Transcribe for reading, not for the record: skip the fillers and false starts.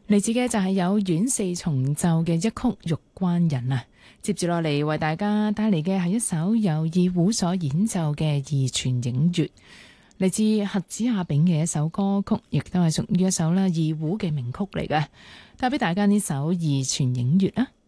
嚟自嘅就係有阮四重奏嘅一曲《玉關人》啊。接住落嚟為大家帶嚟嘅係一首由二胡所演奏嘅《義泉映月》，嚟自核子阿炳嘅一首歌曲，亦都係屬於一首啦二胡嘅名曲嚟嘅。帶俾大家呢首《義泉映月》啊。